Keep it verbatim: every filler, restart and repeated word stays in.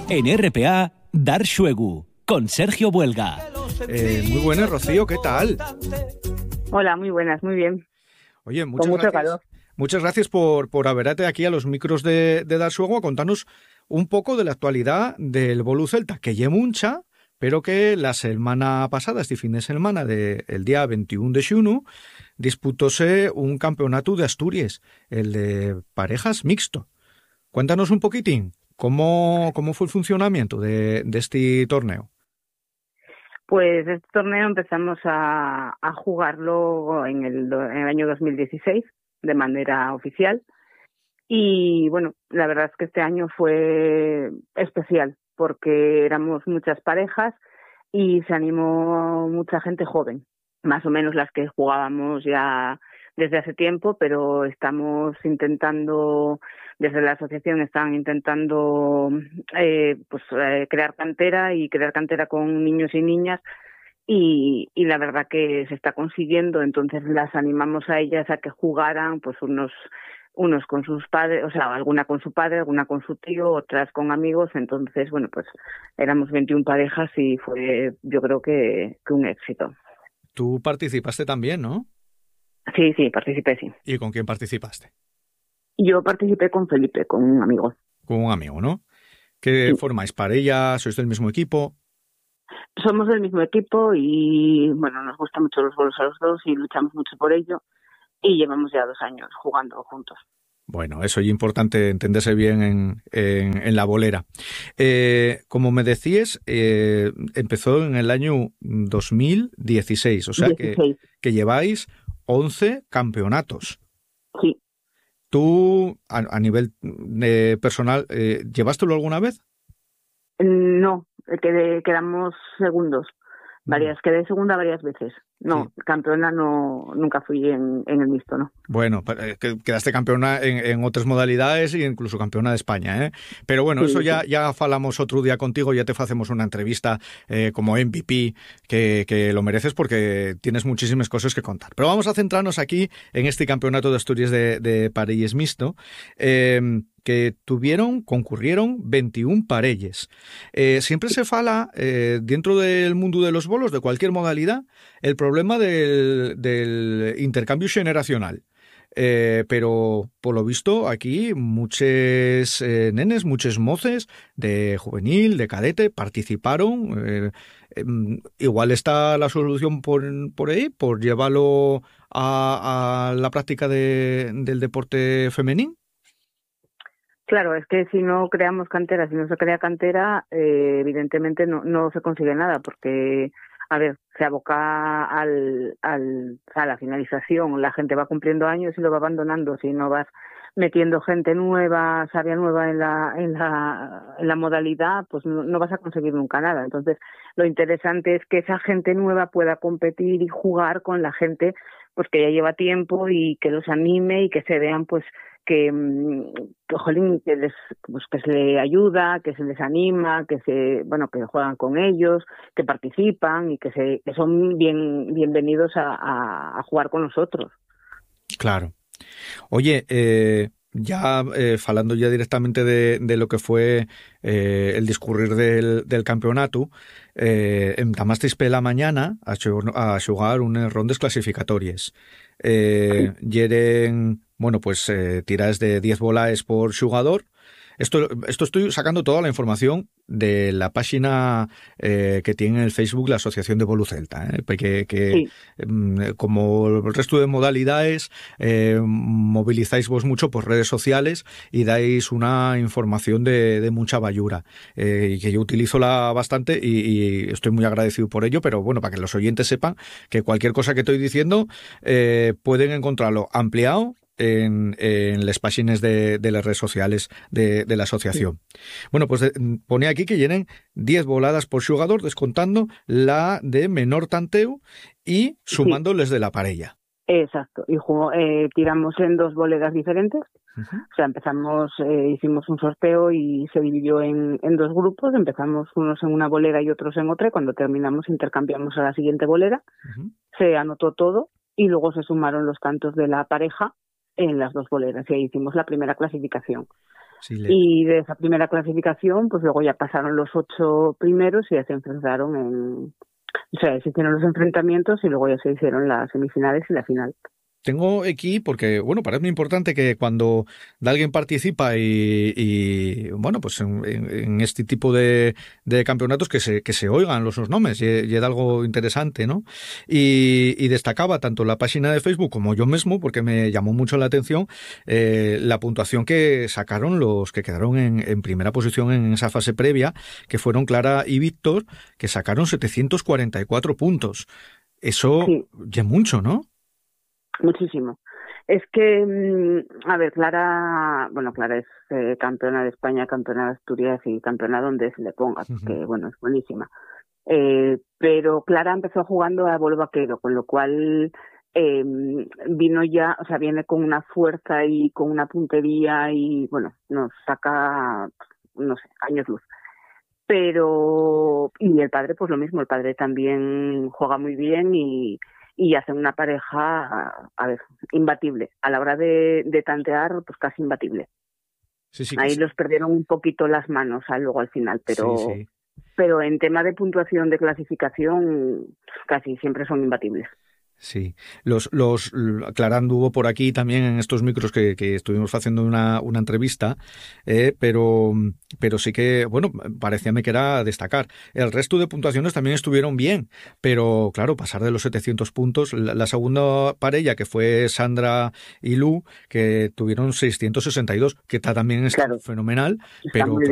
En R P A, Dar Xuegu, con Sergio Buelga. Eh, muy buenas, Rocío, ¿qué tal? Hola, muy buenas, muy bien. Oye, muchas Con mucho gracias. calor. Muchas gracias por, por haberte aquí a los micros de, de Dar Xuegu a contarnos un poco de la actualidad del Bolu Celta, que lle mucha, pero que la semana pasada, este fin de semana, de, el día veintiuno de xunu, disputóse un campeonato de Asturias, el de parejas mixto. Cuéntanos un poquitín, ¿cómo, cómo fue el funcionamiento de, de este torneo? Pues este torneo empezamos a, a jugarlo en el, en el año dos mil dieciséis de manera oficial y bueno, la verdad es que este año fue especial porque éramos muchas parejas y se animó mucha gente joven, más o menos las que jugábamos ya desde hace tiempo, pero estamos intentando, desde la asociación están intentando eh, pues eh, crear cantera y crear cantera con niños y niñas y, y la verdad que se está consiguiendo, entonces las animamos a ellas a que jugaran pues unos unos con sus padres, o sea, alguna con su padre, alguna con su tío, otras con amigos, entonces, bueno, pues éramos veintiuna parejas y fue, yo creo que, que un éxito. Tú participaste también, ¿no? Sí, sí, participé, sí. ¿Y con quién participaste? Yo participé con Felipe, con un amigo. Con un amigo, ¿no? ¿Qué Sí. formáis? ¿Parella? ¿Sois del mismo equipo? Somos del mismo equipo y, bueno, nos gustan mucho los bolos a los dos y luchamos mucho por ello y llevamos ya dos años jugando juntos. Bueno, eso es importante entenderse bien en, en, en la bolera. Eh, como me decías, eh, empezó en el año dos mil dieciséis, o sea dieciséis. Que, que lleváis once campeonatos. Sí. ¿Tú, a, a nivel eh, personal, eh, llevástelo alguna vez? No, quedé, quedamos segundos. Varias, mm. Quedé segunda varias veces. No, sí. Campeona no, nunca fui en, en el mixto, ¿no? Bueno, quedaste campeona en, en otras modalidades e incluso campeona de España, ¿eh? Pero bueno, sí, eso ya, sí. ya falamos otro día contigo, ya te hacemos una entrevista eh, como M V P, que, que lo mereces porque tienes muchísimas cosas que contar. Pero vamos a centrarnos aquí en este campeonato de Asturias de, de parelles mixto, eh, que tuvieron, concurrieron veintiún parelles. Eh, siempre se fala, eh, dentro del mundo de los bolos, de cualquier modalidad, el problema del, del intercambio generacional. Eh, pero por lo visto aquí muchos eh, nenes, muchos moces de juvenil, de cadete participaron. Eh, eh, igual está la solución por, por ahí, por llevarlo a, a la práctica de, del deporte femenino. Claro, es que si no creamos cantera, si no se crea cantera, eh, evidentemente no, no se consigue nada, porque, a ver, se aboca al, al, a la finalización, la gente va cumpliendo años y lo va abandonando, si no vas metiendo gente nueva, sabia nueva en la, en la, en la modalidad, pues no, no vas a conseguir nunca nada. Entonces, lo interesante es que esa gente nueva pueda competir y jugar con la gente pues que ya lleva tiempo y que los anime y que se vean pues que, que, jolín, que les pues que se les ayuda, que se les anima, que se bueno que juegan con ellos, que participan y que se que son bien bienvenidos a, a, a jugar con nosotros. Claro. Oye, eh, ya eh, falando ya directamente de, de lo que fue eh, el discurrir del, del campeonato, eh, entamasteis pela mañana a, a xugar unas rondas clasificatorias. Eh, sí. Yeren, bueno, pues eh, tiras de diez bolas por xugador. Esto, esto estoy sacando toda la información de la página eh, que tiene en el Facebook la Asociación de Bolu Celta, ¿eh? que, que sí. eh, como el resto de modalidades eh, movilizáis vos mucho por redes sociales y dais una información de, de mucha bayura, eh, que yo utilizo la bastante y, y estoy muy agradecido por ello, pero bueno, para que los oyentes sepan que cualquier cosa que estoy diciendo eh, pueden encontrarlo ampliado En, en las páginas de, de las redes sociales de, de la asociación. Sí. Bueno, pues de, pone aquí que llenen diez voladas por jugador, descontando la de menor tanteo y sumándoles sí. de la parella. Exacto, y jugó, eh, tiramos en dos boleras diferentes, uh-huh. O sea, empezamos, eh, hicimos un sorteo y se dividió en, en dos grupos, empezamos unos en una bolera y otros en otra, y cuando terminamos intercambiamos a la siguiente bolera, uh-huh. Se anotó todo y luego se sumaron los tantos de la pareja en las dos boleras y ahí hicimos la primera clasificación. Sí, le... Y de esa primera clasificación, pues luego ya pasaron los ocho primeros y ya se enfrentaron en... O sea, se hicieron los enfrentamientos y luego ya se hicieron las semifinales y la final. Tengo aquí, porque, bueno, parece muy importante que cuando alguien participa y, y bueno, pues en, en este tipo de, de campeonatos que se, que se oigan los nombres y, y es algo interesante, ¿no? Y, y destacaba tanto la página de Facebook como yo mismo, porque me llamó mucho la atención, eh, la puntuación que sacaron los que quedaron en, en primera posición en esa fase previa, que fueron Clara y Víctor, que sacaron setecientos cuarenta y cuatro puntos. Eso Sí. ya mucho, ¿no? Muchísimo. Es que, a ver, Clara, bueno, Clara es eh, campeona de España, campeona de Asturias y campeona donde se le ponga, porque, uh-huh. bueno, es buenísima. Eh, pero Clara empezó jugando a bolo vaquero, con lo cual eh, vino ya, o sea, viene con una fuerza y con una puntería y, bueno, nos saca, no sé, años luz. Pero, y el padre, pues lo mismo, el padre también juega muy bien y y hacen una pareja, a ver, imbatible. A la hora de, de tantear, pues casi imbatible. Sí, sí, Ahí sí. los perdieron un poquito las manos luego al final, pero sí, sí. pero en tema de puntuación de clasificación casi siempre son imbatibles. Sí, los, los, Clara anduvo por aquí también en estos micros que, que estuvimos haciendo una, una entrevista, eh, pero, pero sí que, bueno, parecíame que era destacar. El resto de puntuaciones también estuvieron bien, pero claro, pasar de los setecientos puntos, la, la segunda pareja que fue Sandra y Lu, que tuvieron seiscientos sesenta y dos, que está también es claro, fenomenal, está pero